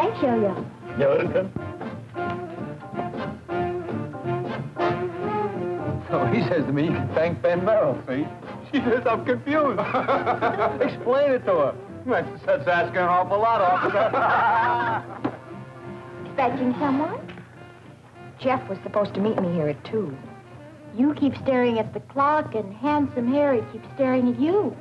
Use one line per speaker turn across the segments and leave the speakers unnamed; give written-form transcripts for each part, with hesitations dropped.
Thanks, Yo-Yo.
Welcome. So he says to me, you can thank Ben Merrill, see? She says, I'm confused. Explain it to her. That's asking an awful lot, officer.
Expecting someone? Jeff was supposed to meet me here at 2. You keep staring at the clock, and Handsome Harry keeps staring at you.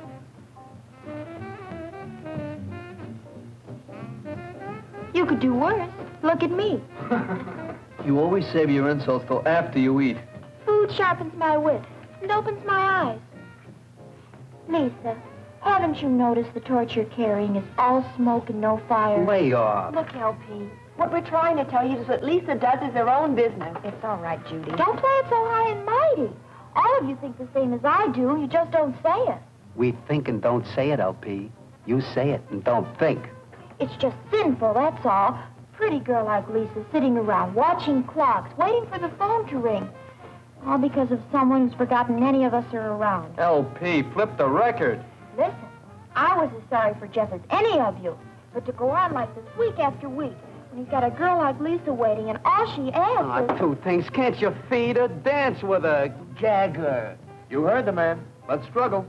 You could do worse. Look at me.
You always save your insults till after you eat.
Food sharpens my wit and opens my eyes. Lisa, haven't you noticed the torch you're carrying is all smoke and no fire?
Lay off.
Look, LP.
What we're trying to tell you is what Lisa does is her own business.
It's all right, Judy. Don't play it so high and mighty. All of you think the same as I do. You just don't say it.
We think and don't say it, LP. You say it and don't think.
It's just sinful, that's all. Pretty girl like Lisa sitting around watching clocks, waiting for the phone to ring. All because of someone who's forgotten any of us are around.
LP, flip the record.
Listen, I was as sorry for Jeff as any of you. But to go on like this week after week, when he's got a girl like Lisa waiting and all she asks is...
Two things. Can't you feed her? Dance with her. Gag her.
You heard the man. Let's struggle.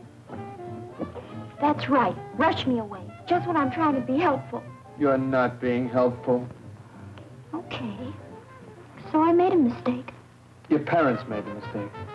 That's right. Rush me away. Just when I'm trying to be helpful.
You're not being helpful.
Okay. So I made a mistake.
Your parents made the mistake.